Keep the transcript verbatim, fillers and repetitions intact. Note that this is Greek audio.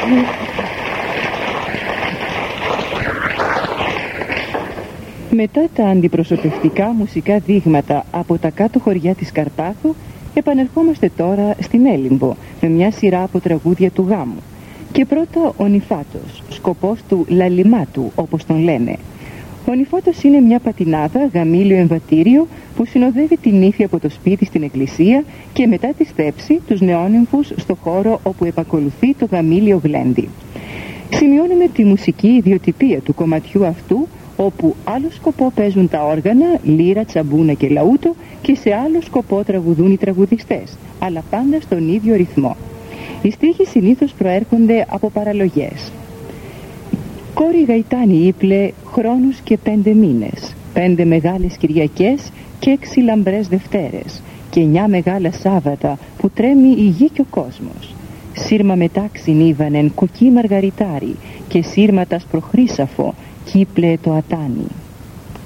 Μετά τα αντιπροσωπευτικά μουσικά δείγματα από τα κάτω χωριά της Καρπάθου, επανερχόμαστε τώρα στην Έλιμπο με μια σειρά από τραγούδια του γάμου. Και πρώτα ο Νηφάτος, σκοπός του λαλιμάτου όπως τον λένε. Ο Νηφάτος είναι μια πατινάδα, γαμήλιο εμβατήριο που συνοδεύει την νύφη από το σπίτι στην εκκλησία και μετά τη στέψη τους νεόνυμφους στο χώρο όπου επακολουθεί το γαμήλιο γλέντι. Σημειώνουμε τη μουσική ιδιοτυπία του κομματιού αυτού, όπου άλλο σκοπό παίζουν τα όργανα, λύρα, τσαμπούνα και λαούτο, και σε άλλο σκοπό τραγουδούν οι τραγουδιστές, αλλά πάντα στον ίδιο ρυθμό. Οι στίχοι συνήθως προέρχονται από παραλογές. Κόρη γαϊτάνη ύπλε χρόνους και πέντε μήνες, πέντε μεγάλες Κυριακές και έξι λαμπρές Δευτέρες και εννιά μεγάλα Σάββατα που τρέμει η γη και ο κόσμος. Σύρμα μετάξιν ήβανεν κοκκί μαργαριτάρι και σύρματας προχρήσαφο κύπλε το ατάνι.